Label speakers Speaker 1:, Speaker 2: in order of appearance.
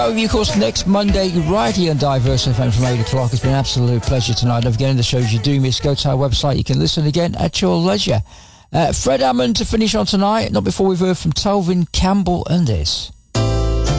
Speaker 1: Of course, next Monday, right here on Diverse FM from 8 o'clock. It's been an absolute pleasure tonight. Don't forget, any of the shows you do miss, go to our website. You can listen again at your leisure. Fred Hammond to finish on tonight. Not before we've heard from Telvin Campbell and this.